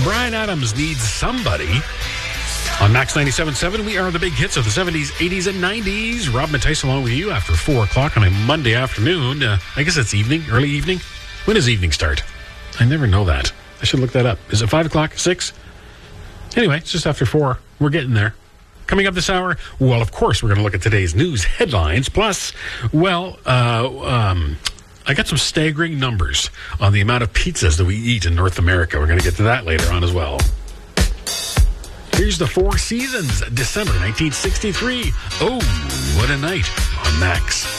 Bryan Adams Needs Somebody. On Max 97.7, we are the big hits of the 70s, 80s, and 90s. Rob Mattice along with you after 4 o'clock on a Monday afternoon. I guess it's evening, early evening. When does evening start? I never know that. I should look that up. Is it 5 o'clock, 6? Anyway, it's just after 4. We're getting there. Coming up this hour, well, of course, we're going to look at today's news headlines. Plus, I got some staggering numbers on the amount of pizzas that we eat in North America. We're going to get to that later on as well. Here's the Four Seasons, December 1963. Oh, what a night on Max.